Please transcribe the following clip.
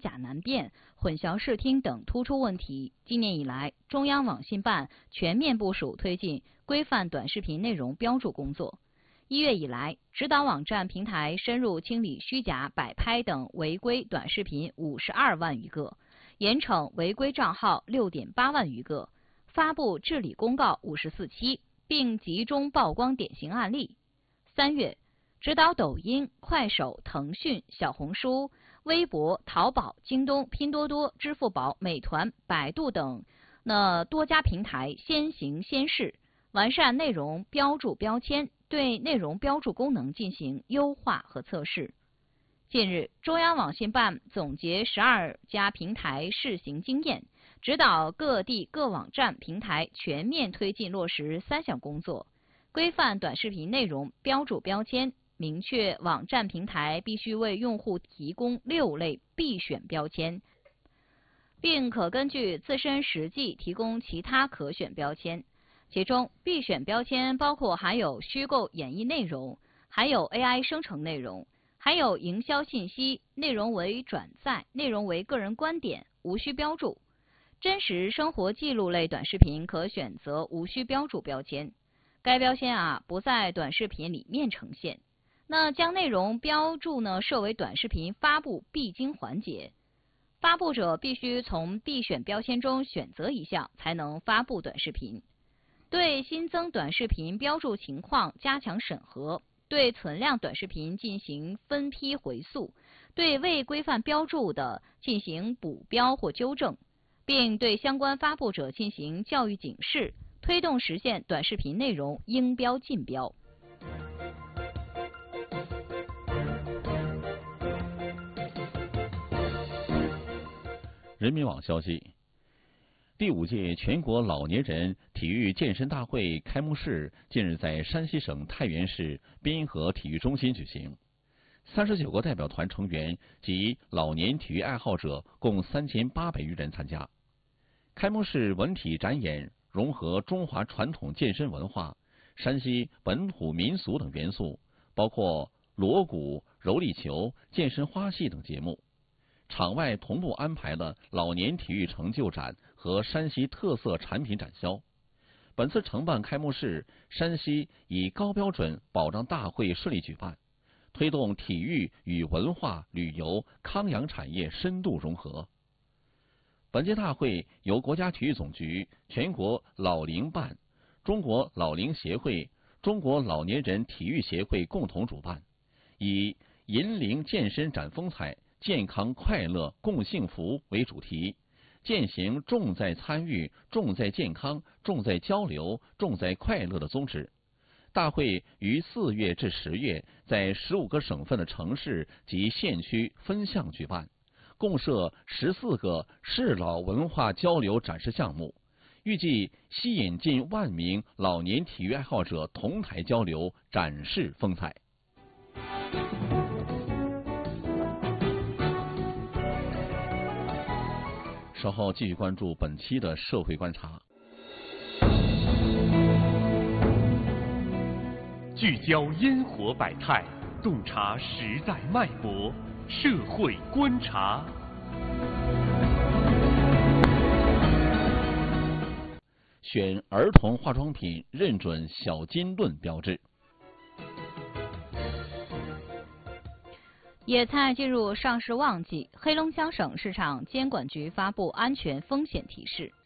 假难辨、混淆视听等突出问题。今年以来，中央网信办全面部署推进规范短视频内容标注工作。1月以来，指导网站平台深入清理虚假摆拍等违规短视频52万余个，严惩违规账号6.8万余个，发布治理公告54期，并集中曝光典型案例。3月，指导抖音、快手、腾讯、小红书、微博、淘宝、京东、拼多多、支付宝、美团、百度等多家平台先行先试，完善内容标注标签，对内容标注功能进行优化和测试。近日，中央网信办总结12家平台试行经验，指导各地各网站平台全面推进落实3项工作：规范短视频内容标注标签，明确网站平台必须为用户提供6类必选标签，并可根据自身实际提供其他可选标签。其中，必选标签包括含有虚构演绎内容、含有 AI 生成内容、含有营销信息、内容为转载、内容为个人观点、无需标注。真实生活记录类短视频可选择无需标注标签，该标签不在短视频里面呈现。将内容标注设为短视频发布必经环节，发布者必须从必选标签中选择一项才能发布短视频。对新增短视频标注情况加强审核，对存量短视频进行分批回溯，对未规范标注的进行补标或纠正，并对相关发布者进行教育警示，推动实现短视频内容应标尽标。 人民网消息，第5届全国老年人体育健身大会开幕式近日在山西省太原市滨河体育中心举行。39个代表团成员及老年体育爱好者共3800余人参加。开幕式文体展演融合中华传统健身文化、山西本土民俗等元素，包括锣鼓、柔力球、健身花戏等节目。场外同步安排了老年体育成就展和山西特色产品展销。本次承办开幕式，山西以高标准保障大会顺利举办，推动体育与文化、旅游、康养产业深度融合。本届大会由国家体育总局、全国老龄办、中国老龄协会、中国老年人体育协会共同主办，以银龄健身展风采，健康快乐共幸福为主题，践行重在参与、重在健康、重在交流、重在快乐的宗旨。大会于4月至10月在15个省份的城市及县区分项举办，共设14个市老文化交流展示项目，预计吸引近1万名老年体育爱好者同台交流、展示风采。稍后继续关注本期的社会观察。 聚焦烟火百态，洞察时代脉搏，社会观察。 选儿童化妆品认准小金盾标志。 野菜进入上市旺季，黑龙江省市场监管局发布安全风险提示。